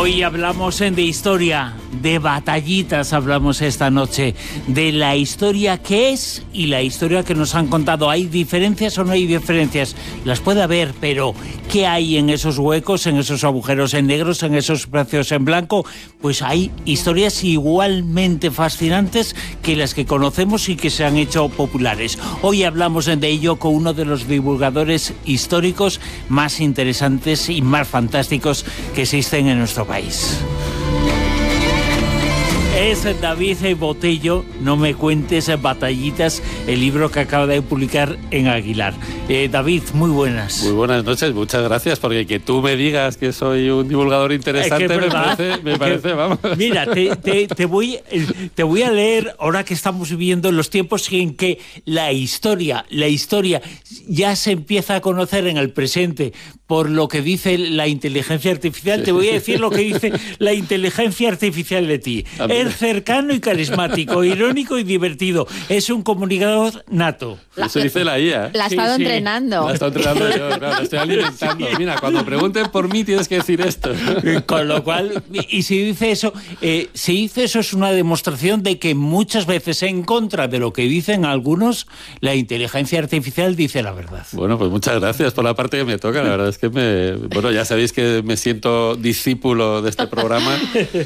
Hoy hablamos de historia, de batallitas hablamos esta noche, de la historia que es y la historia que nos han contado. ¿Hay diferencias o no hay diferencias? Las puede haber, pero ¿qué hay en esos huecos, en esos agujeros en negros, en esos espacios en blanco? Pues hay historias igualmente fascinantes que las que conocemos y que se han hecho populares. Hoy hablamos de ello con uno de los divulgadores históricos más interesantes y más fantásticos que existen en nuestro país. Es David Botello, No me cuentes batallitas, el libro que acaba de publicar en Aguilar. David, muy buenas. Muy buenas noches, muchas gracias, porque que tú me digas que soy un divulgador interesante me parece, vamos. Mira, te voy a leer, ahora que estamos viviendo los tiempos en que la historia ya se empieza a conocer en el presente por lo que dice la inteligencia artificial. Te voy a decir lo que dice la inteligencia artificial de ti. Es cercano y carismático, irónico y divertido. Es un comunicador nato. Eso dice la IA. La ha estado entrenando. La he estado entrenando yo, claro, la estoy alimentando. Mira, cuando pregunten por mí tienes que decir esto. Con lo cual, y si dice eso es una demostración de que muchas veces, en contra de lo que dicen algunos, la inteligencia artificial dice la verdad. Bueno, pues muchas gracias por la parte que me toca. La verdad es que bueno, ya sabéis que me siento discípulo de este programa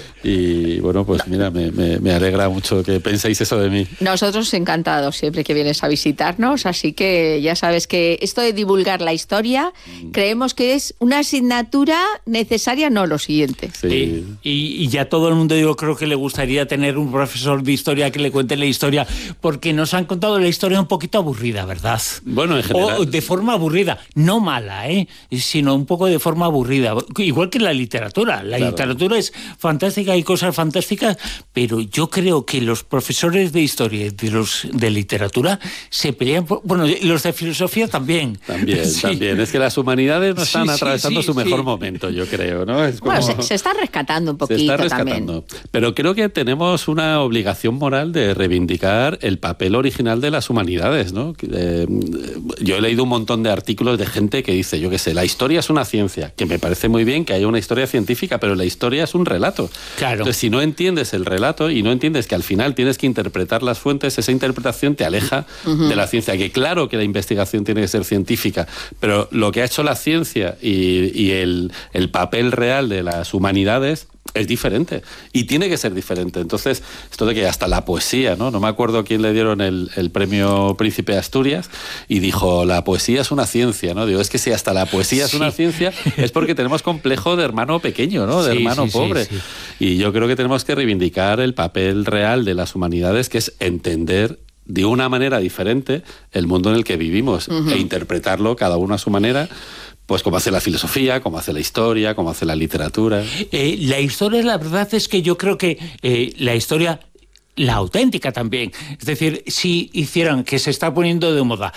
y bueno, pues mira, me alegra mucho que penséis eso de mí. Nosotros encantados siempre que vienes a visitarnos, así que ya sabes que esto de divulgar la historia creemos que es una asignatura necesaria, no lo siguiente. Sí. Y ya todo el mundo, yo creo que le gustaría tener un profesor de historia que le cuente la historia, porque nos han contado la historia un poquito aburrida, ¿verdad? Bueno, en general. O de forma aburrida, no mala, sino un poco de forma aburrida, igual que la literatura. La literatura es fantástica, hay cosas fantásticas, pero yo creo que los profesores de historia y los de literatura se pelean bueno, los de filosofía también. También. Es que las humanidades no están atravesando su mejor momento, yo creo, ¿no? Es como... Bueno, se está rescatando un poquito también. Pero creo que tenemos una obligación moral de reivindicar el papel original de las humanidades, ¿no? Yo he leído un montón de artículos de gente que dice, yo qué sé, la historia es una ciencia, que me parece muy bien que haya una historia científica, pero la historia es un relato. Claro. Entonces, si no entiendes el relato y no entiendes que al final tienes que interpretar las fuentes, esa interpretación te aleja de la ciencia. Que claro que la investigación tiene que ser científica, pero lo que ha hecho la ciencia y el papel real de las humanidades es diferente y tiene que ser diferente. Entonces, esto de que hasta la poesía, no me acuerdo quién le dieron el premio Príncipe de Asturias y dijo, la poesía es una ciencia, ¿no? Digo, es que si hasta la poesía es una ciencia, es porque tenemos complejo de hermano pequeño, ¿no? De hermano pobre. Sí. Y yo creo que tenemos que reivindicar el papel real de las humanidades, que es entender de una manera diferente el mundo en el que vivimos e interpretarlo cada uno a su manera, pues como hace la filosofía, como hace la historia, como hace la literatura. La historia, la verdad es que yo creo que la historia, la auténtica también, es decir, si hicieran, que se está poniendo de moda,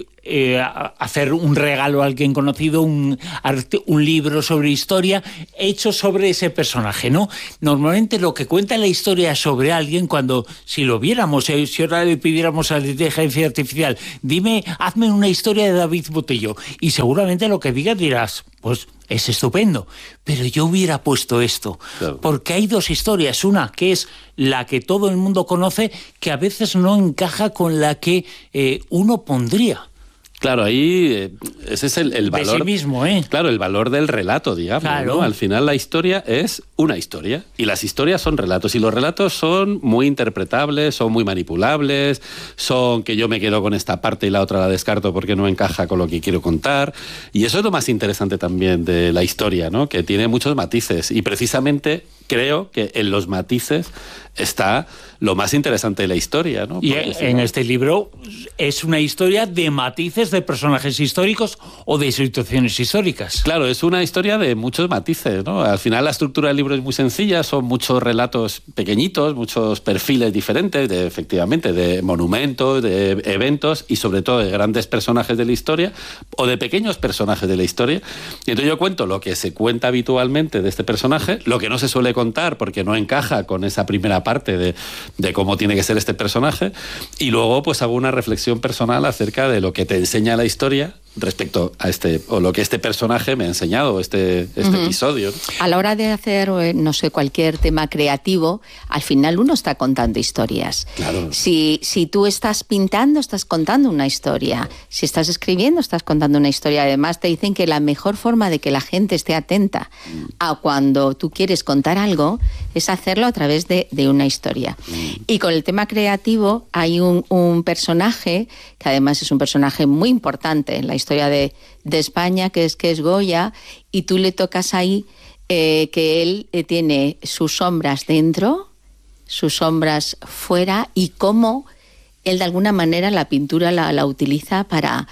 hacer un regalo a alguien conocido, un libro sobre historia hecho sobre ese personaje, ¿no? Normalmente lo que cuenta la historia sobre alguien, si lo viéramos, si ahora le pidiéramos a la inteligencia artificial, hazme una historia de David Botello, y seguramente lo que digas dirás, pues es estupendo, pero yo hubiera puesto esto, porque hay dos historias, una que es la que todo el mundo conoce, que a veces no encaja con la que uno pondría. Claro, ahí ese es el valor de sí mismo, Claro, el valor del relato, digamos, claro, ¿no? Al final la historia es una historia y las historias son relatos y los relatos son muy interpretables, son muy manipulables, son que yo me quedo con esta parte y la otra la descarto porque no encaja con lo que quiero contar, y eso es lo más interesante también de la historia, ¿no? Que tiene muchos matices y precisamente creo que en los matices está lo más interesante de la historia, ¿no? Y en este libro es una historia de matices de personajes históricos o de situaciones históricas. Claro, es una historia de muchos matices, ¿no? Al final la estructura del libro es muy sencilla, son muchos relatos pequeñitos, muchos perfiles diferentes, efectivamente, de monumentos, de eventos y sobre todo de grandes personajes de la historia o de pequeños personajes de la historia. Y entonces yo cuento lo que se cuenta habitualmente de este personaje, lo que no se suele contar porque no encaja con esa primera parte de cómo tiene que ser este personaje, y luego pues hago una reflexión personal acerca de lo que te enseña la historia respecto a o lo que este personaje me ha enseñado, este episodio. A la hora de hacer, no sé, cualquier tema creativo, al final uno está contando historias. Claro. Si tú estás pintando, estás contando una historia. Si estás escribiendo, estás contando una historia. Además, te dicen que la mejor forma de que la gente esté atenta a cuando tú quieres contar algo es hacerlo a través de una historia. Y con el tema creativo hay un personaje que además es un personaje muy importante en la historia de España, que es Goya, y tú le tocas ahí que él tiene sus sombras dentro, sus sombras fuera, y cómo él de alguna manera la pintura la utiliza para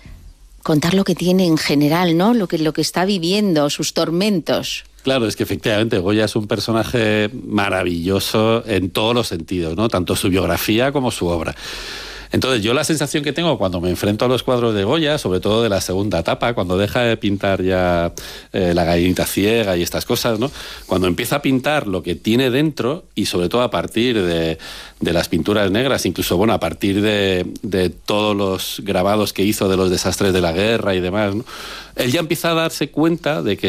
contar lo que tiene en general, ¿no? Lo que está viviendo, sus tormentos. Claro, es que efectivamente Goya es un personaje maravilloso en todos los sentidos, ¿no? Tanto su biografía como su obra. Entonces, yo la sensación que tengo cuando me enfrento a los cuadros de Goya, sobre todo de la segunda etapa, cuando deja de pintar ya la gallinita ciega y estas cosas, ¿no? Cuando empieza a pintar lo que tiene dentro, y sobre todo a partir de las pinturas negras, incluso, bueno, a partir de todos los grabados que hizo de los desastres de la guerra y demás, ¿no? Él ya empieza a darse cuenta de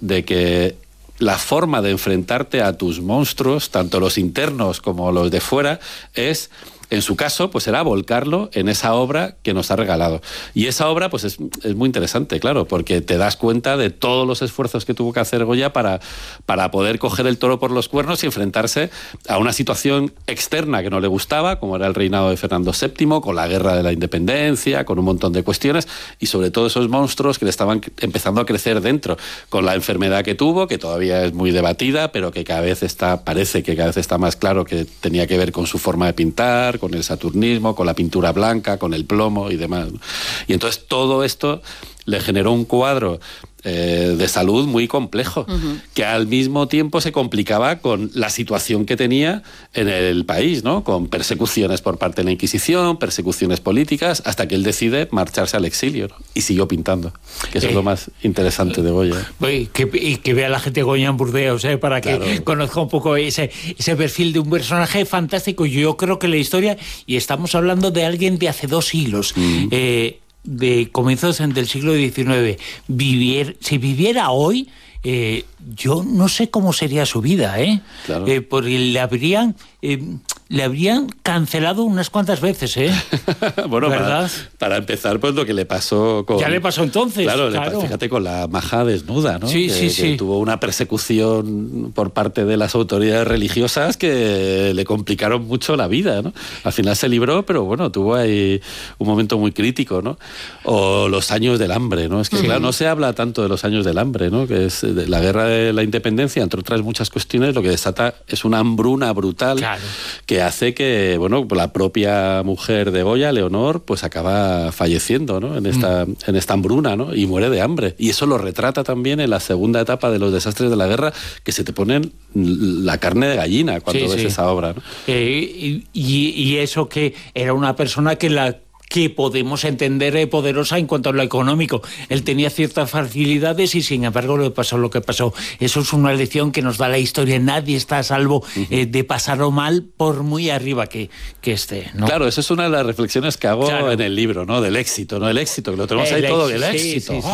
que la forma de enfrentarte a tus monstruos, tanto los internos como los de fuera, es, en su caso, pues era volcarlo en esa obra que nos ha regalado. Y esa obra, pues es muy interesante, claro, porque te das cuenta de todos los esfuerzos que tuvo que hacer Goya para poder coger el toro por los cuernos y enfrentarse a una situación externa que no le gustaba, como era el reinado de Fernando VII, con la guerra de la independencia, con un montón de cuestiones, y sobre todo esos monstruos que le estaban empezando a crecer dentro, con la enfermedad que tuvo, que todavía es muy debatida, pero que parece que cada vez está más claro que tenía que ver con su forma de pintar, con el saturnismo, con la pintura blanca, con el plomo y demás. Y entonces todo esto le generó un cuadro de salud muy complejo, que al mismo tiempo se complicaba con la situación que tenía en el país, ¿no? Con persecuciones por parte de la Inquisición, persecuciones políticas, hasta que él decide marcharse al exilio, ¿no? Y siguió pintando, que eso es lo más interesante de Goya. Y que vea la gente Goya en Burdeos, para que conozca un poco ese perfil de un personaje fantástico. Yo creo que la historia, y estamos hablando de alguien de hace 2 siglos, de comienzos del siglo XIX, si viviera hoy, yo no sé cómo sería su vida, Claro. Porque le habrían cancelado unas cuantas veces, Bueno, ¿verdad? para empezar, pues lo que le pasó con... Ya le pasó entonces. Claro, claro. Fíjate con la maja desnuda, ¿no? Sí, que tuvo una persecución por parte de las autoridades religiosas que le complicaron mucho la vida, ¿no? Al final se libró, pero bueno, tuvo ahí un momento muy crítico, ¿no? O los años del hambre, ¿no? Es que, claro, no se habla tanto de los años del hambre, ¿no? Que es de la guerra de la independencia, entre otras muchas cuestiones, lo que desata es una hambruna brutal, claro, que hace que, bueno, la propia mujer de Goya, Leonor, pues acaba falleciendo, ¿no? En esta hambruna, ¿no? Y muere de hambre. Y eso lo retrata también en la segunda etapa de los desastres de la guerra, que se te ponen la carne de gallina cuando ves esa obra, ¿no? Y eso que era una persona que podemos entender poderosa en cuanto a lo económico. Él tenía ciertas facilidades y sin embargo le pasó lo que pasó. Eso es una lección que nos da la historia. Nadie está a salvo de pasarlo mal por muy arriba que esté, ¿no? Claro, eso es una de las reflexiones que hago en el libro, ¿no? Del éxito, ¿no? El éxito, que lo tenemos ahí todo, el éxito.